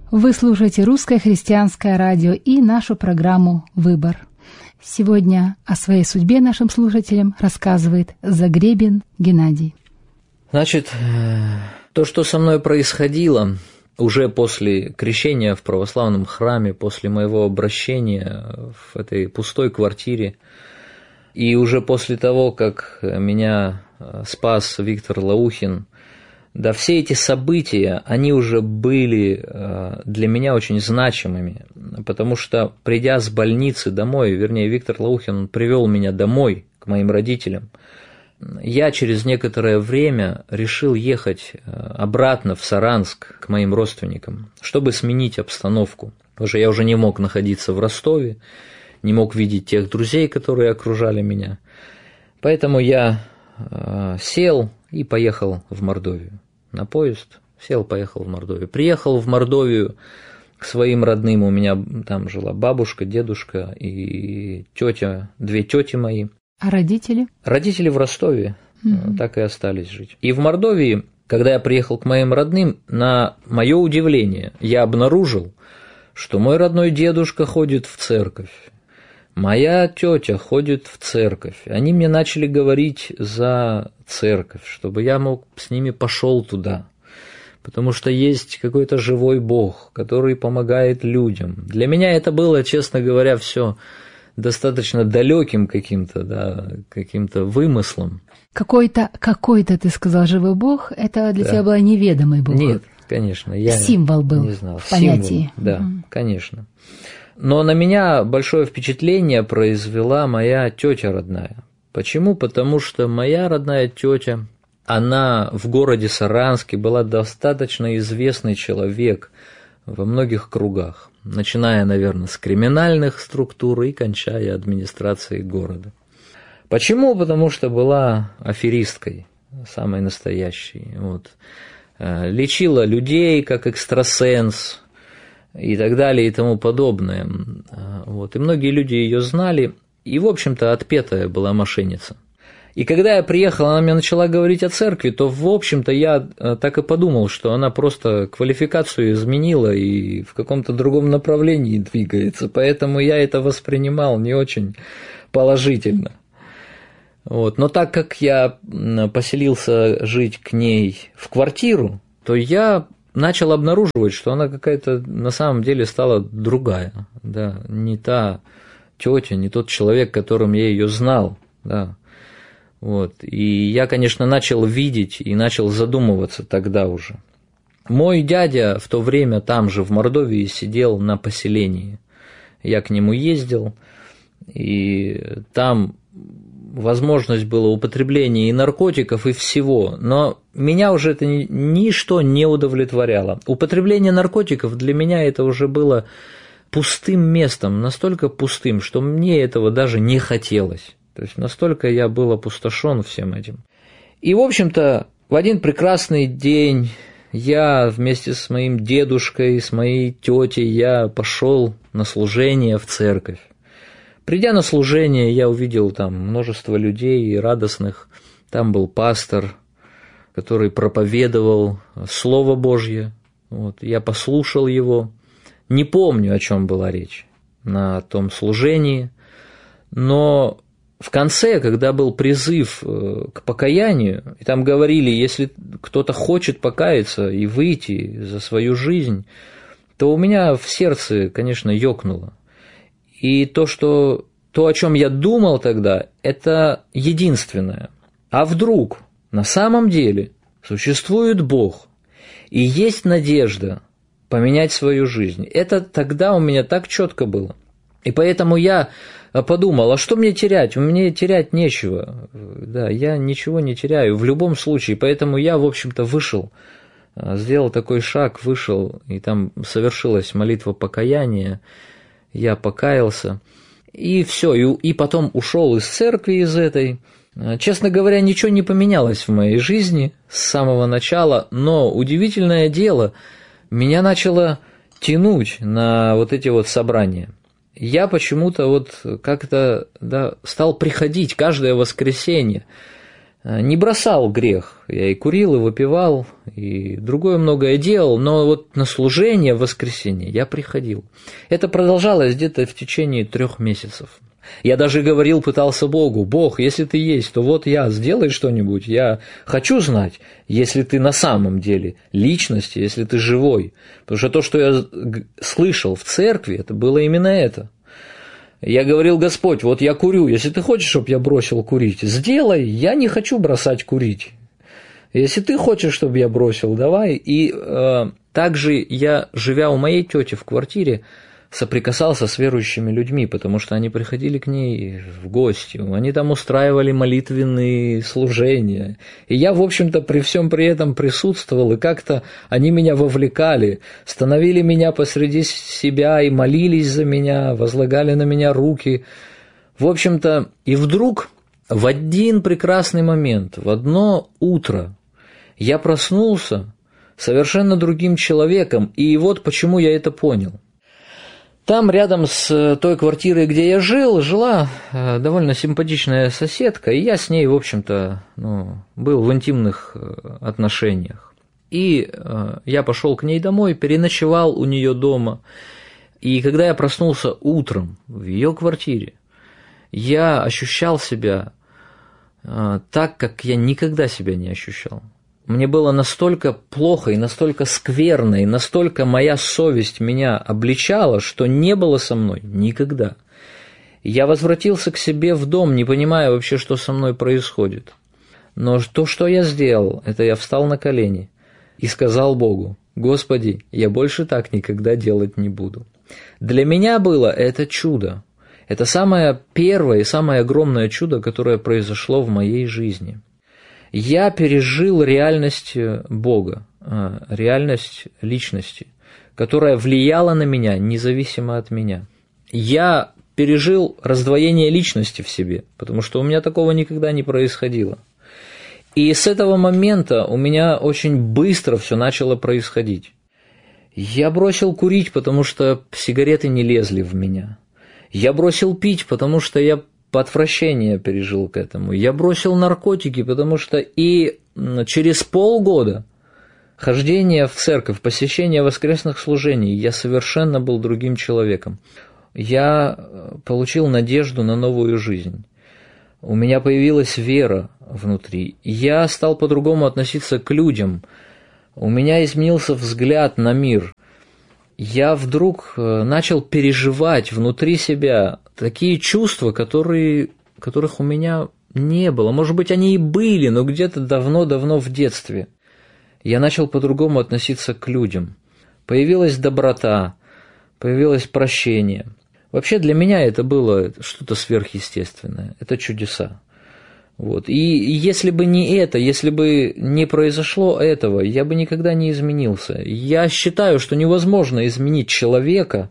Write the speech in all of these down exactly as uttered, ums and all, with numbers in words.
Вы слушаете Русское христианское радио и нашу программу «Выбор». Сегодня о своей судьбе нашим слушателям рассказывает Загребин Геннадий. Значит, то, что со мной происходило уже после крещения в православном храме, после моего обращения в этой пустой квартире, и уже после того, как меня спас Виктор Лаухин, да, все эти события, они уже были для меня очень значимыми, потому что, придя с больницы домой, вернее, Виктор Лаухин привел меня домой, к моим родителям, я через некоторое время решил ехать обратно в Саранск к моим родственникам, чтобы сменить обстановку, потому что я уже не мог находиться в Ростове, не мог видеть тех друзей, которые окружали меня, поэтому я сел и поехал в Мордовию. На поезд, сел, поехал в Мордовию. Приехал в Мордовию к своим родным, у меня там жила бабушка, дедушка и тетя, две тети мои. А родители? Родители в Ростове, угу. Так и остались жить. И в Мордовии, когда я приехал к моим родным, на мое удивление, я обнаружил, что мой родной дедушка ходит в церковь. Моя тетя ходит в церковь. Они мне начали говорить за церковь, чтобы я мог с ними пошел туда, потому что есть какой-то живой Бог, который помогает людям. Для меня это было, честно говоря, все достаточно далеким каким-то, да, каким-то вымыслом. Какой-то, какой-то, ты сказал, живой Бог, это для да. тебя был неведомый Бог? Нет, конечно. Я символ был не знал. в понятии. Символ, да, угу. Конечно. Но на меня большое впечатление произвела моя тетя родная. Почему? Потому что моя родная тетя, она в городе Саранске была достаточно известный человек во многих кругах, начиная, наверное, с криминальных структур и кончая администрацией города. Почему? Потому что была аферисткой, самой настоящей. Вот. Лечила людей как экстрасенс и так далее и тому подобное. Вот. И многие люди ее знали, и, в общем-то, отпетая была мошенница. И когда я приехал, она мне начала говорить о церкви, то, в общем-то, я так и подумал, что она просто квалификацию изменила и в каком-то другом направлении двигается, поэтому я это воспринимал не очень положительно. Вот. Но так как я поселился жить к ней в квартиру, то я начал обнаруживать, что она какая-то на самом деле стала другая, да, не та тетя, не тот человек, которым я ее знал, да, вот, и я, конечно, начал видеть и начал задумываться тогда уже. Мой дядя в то время там же в Мордовии сидел на поселении, я к нему ездил, и там возможность была употребления и наркотиков, и всего, но меня уже это ничто не удовлетворяло. Употребление наркотиков для меня это уже было пустым местом, настолько пустым, что мне этого даже не хотелось. То есть настолько я был опустошен всем этим. И, в общем-то, в один прекрасный день я вместе с моим дедушкой, с моей тетей, я пошел на служение в церковь. Придя на служение, я увидел там множество людей радостных. Там был пастор, который проповедовал Слово Божье. Вот, я послушал его. Не помню, о чем была речь на том служении, но в конце, когда был призыв к покаянию, и там говорили, если кто-то хочет покаяться и выйти за свою жизнь, то у меня в сердце, конечно, ёкнуло. И то, что, то, о чем я думал тогда, это единственное. А вдруг на самом деле существует Бог, и есть надежда поменять свою жизнь? Это тогда у меня так четко было. И поэтому я подумал, а что мне терять? У меня терять нечего. Да, я ничего не теряю в любом случае. Поэтому я, в общем-то, вышел, сделал такой шаг, вышел, и там совершилась молитва покаяния. Я покаялся, и все, и, и потом ушел из церкви из этой. Честно говоря, ничего не поменялось в моей жизни с самого начала, но удивительное дело, меня начало тянуть на вот эти вот собрания. Я почему-то вот как-то да, стал приходить каждое воскресенье. не бросал грех. Я и курил, и выпивал, и другое многое делал, но вот на служение в воскресенье я приходил. Это продолжалось где-то в течение трех месяцев. Я даже говорил, пытался Богу: Бог, если ты есть, то вот я, сделай что-нибудь. Я хочу знать, если ты на самом деле личность, если ты живой. Потому что то, что я слышал в церкви, это было именно это. Я говорил: Господь, вот я курю, если ты хочешь, чтобы я бросил курить, сделай, я не хочу бросать курить. Если ты хочешь, чтобы я бросил, давай. И э, также я, живя у моей тети в квартире, соприкасался с верующими людьми, потому что они приходили к ней в гости, они там устраивали молитвенные служения. И я, в общем-то, при всем при этом присутствовал, и как-то они меня вовлекали, становили меня посреди себя и молились за меня, возлагали на меня руки. В общем-то, и вдруг в один прекрасный момент, в одно утро я проснулся совершенно другим человеком, и вот почему я это понял. Там рядом с той квартирой, где я жил, жила довольно симпатичная соседка, и я с ней, в общем-то, ну, был в интимных отношениях. И я пошел к ней домой, переночевал у нее дома, и когда я проснулся утром в ее квартире, я ощущал себя так, как я никогда себя не ощущал. Мне было настолько плохо и настолько скверно, и настолько моя совесть меня обличала, что не было со мной никогда. Я возвратился к себе в дом, не понимая вообще, что со мной происходит. Но то, что я сделал, это я встал на колени и сказал Богу: Господи, я больше так никогда делать не буду. Для меня было это чудо. Это самое первое и самое огромное чудо, которое произошло в моей жизни. Я пережил реальность Бога, реальность личности, которая влияла на меня независимо от меня. Я пережил раздвоение личности в себе, потому что у меня такого никогда не происходило. И с этого момента у меня очень быстро все начало происходить. Я бросил курить, потому что сигареты не лезли в меня. Я бросил пить, потому что я отвращение пережил к этому. Я бросил наркотики, потому что и через полгода хождения в церковь, посещения воскресных служений, я совершенно был другим человеком. Я получил надежду на новую жизнь. У меня появилась вера внутри. Я стал по-другому относиться к людям. У меня изменился взгляд на мир. Я вдруг начал переживать внутри себя такие чувства, которые, которых у меня не было. Может быть, они и были, но где-то давно-давно в детстве. Я начал по-другому относиться к людям. Появилась доброта, появилось прощение. Вообще для меня это было что-то сверхъестественное, это чудеса. Вот. И если бы не это, если бы не произошло этого, я бы никогда не изменился. Я считаю, что невозможно изменить человека,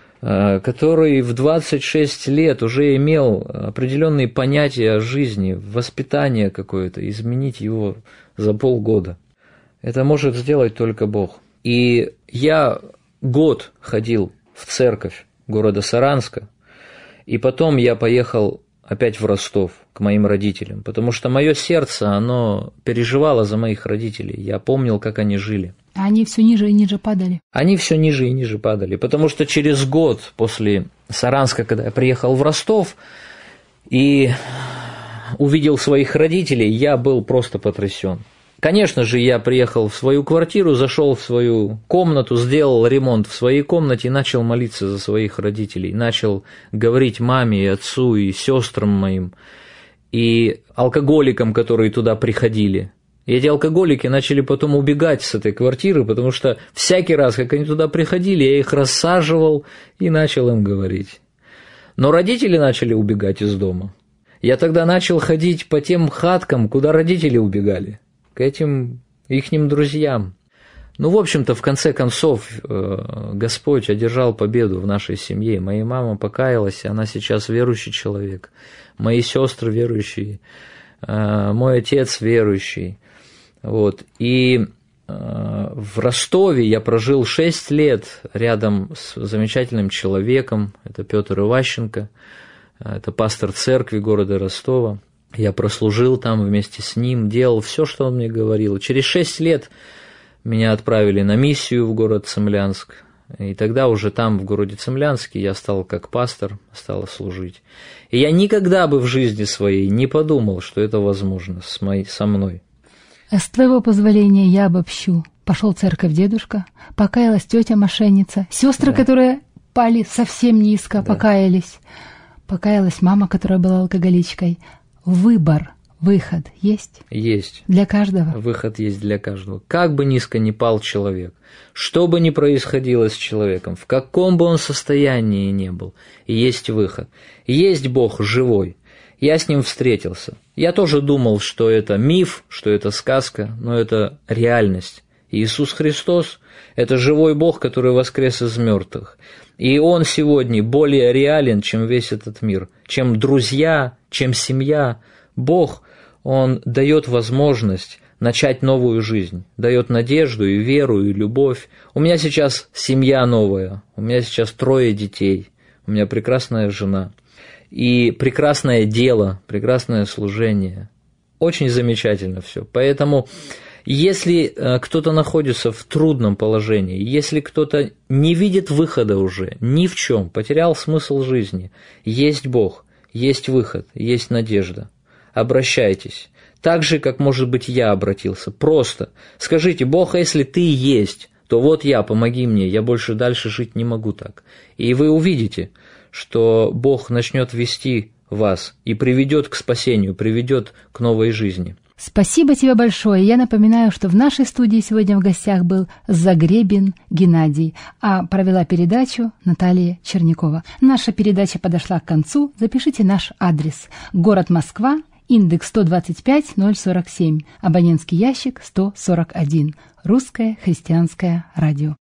который в двадцать шесть лет уже имел определенные понятия о жизни, воспитание какое-то, изменить его за полгода. Это может сделать только Бог. И я год ходил в церковь города Саранска, и потом я поехал опять в Ростов к моим родителям, потому что мое сердце, оно переживало за моих родителей, я помнил, как они жили. А они все ниже и ниже падали? Они все ниже и ниже падали, потому что через год после Саранска, когда я приехал в Ростов и увидел своих родителей, я был просто потрясен. Конечно же, я приехал в свою квартиру, зашел в свою комнату, сделал ремонт в своей комнате и начал молиться за своих родителей. Начал говорить маме и отцу, и сестрам моим, и алкоголикам, которые туда приходили. И эти алкоголики начали потом убегать с этой квартиры, потому что всякий раз, как они туда приходили, я их рассаживал и начал им говорить. Но родители начали убегать из дома. Я тогда начал ходить по тем хаткам, куда родители убегали, к этим ихним друзьям. Ну, в общем-то, в конце концов, Господь одержал победу в нашей семье. Моя мама покаялась, она сейчас верующий человек. Мои сестры верующие, мой отец верующий. Вот. И в Ростове я прожил шесть лет рядом с замечательным человеком, это Петр Иващенко, это пастор церкви города Ростова. Я прослужил там вместе с ним, делал все, что он мне говорил. Через шесть лет меня отправили на миссию в город Цимлянск. И тогда уже там, в городе Цимлянске, я стал как пастор, стал служить. И я никогда бы в жизни своей не подумал, что это возможно с моей, со мной. С твоего позволения я обобщу. Пошел в церковь дедушка, покаялась тетя-мошенница, сестры, да. которые пали совсем низко, да. покаялись. Покаялась мама, которая была алкоголичкой. Выбор, выход есть? Есть. Для каждого? Выход есть для каждого. Как бы низко ни пал человек, что бы ни происходило с человеком, в каком бы он состоянии ни был, есть выход. Есть Бог живой. Я с ним встретился. Я тоже думал, что это миф, что это сказка, но это реальность. Иисус Христос – это живой Бог, который воскрес из мертвых. И Он сегодня более реален, чем весь этот мир, чем друзья, чем семья. Бог, Он дает возможность начать новую жизнь, дает надежду и веру, и любовь. У меня сейчас семья новая, у меня сейчас трое детей, у меня прекрасная жена. И прекрасное дело, прекрасное служение. Очень замечательно все. Поэтому, если кто-то находится в трудном положении, если кто-то не видит выхода уже ни в чем, потерял смысл жизни, есть Бог, есть выход, есть надежда. Обращайтесь. Так же, как, может быть, я обратился. Просто скажите: Бог, а если Ты есть, то вот я, помоги мне, я больше дальше жить не могу так. И вы увидите, что Бог начнет вести вас и приведет к спасению, приведет к новой жизни. Спасибо тебе большое. Я напоминаю, что в нашей студии сегодня в гостях был Загребин Геннадий, а провела передачу Наталья Чернякова. Наша передача подошла к концу. Запишите наш адрес. Город Москва, индекс сто двадцать пять ноль сорок семь, абонентский ящик сто сорок один. Русское христианское радио.